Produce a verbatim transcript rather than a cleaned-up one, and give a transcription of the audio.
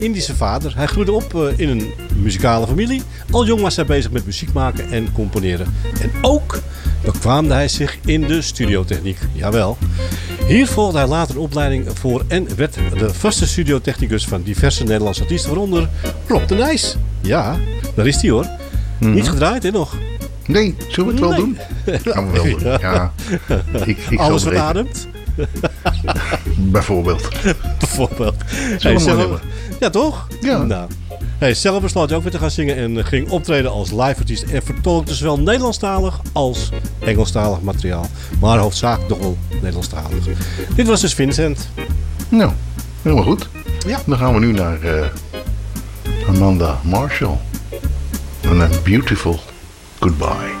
Indische vader. Hij groeide op uh, in een muzikale familie. Al jong was hij bezig met muziek maken en componeren. En ook bekwaamde hij zich in de studiotechniek. Jawel. Hier volgde hij later een opleiding voor en werd de vaste studiotechnicus van diverse Nederlandse artiesten, waaronder Rob de Nijs. Ja, daar is hij hoor. Mm-hmm. Niet gedraaid, hè nog? Nee, zullen we het wel nee. doen? Gaan we wel doen, ja. ja. Ik, ik Alles wat ademt? Bijvoorbeeld. Bijvoorbeeld. Hey, zelf... Ja, toch? Ja. Nou. Hey, zelf besloot hij ook weer te gaan zingen en ging optreden als live-artiest en vertolkte zowel Nederlandstalig als Engelstalig materiaal. Maar hoofdzakelijk nog wel Nederlandstalig. Dit was dus Vincent. Nou, helemaal goed. Ja. Dan gaan we nu naar uh, Amanda Marshall. En een Beautiful Goodbye.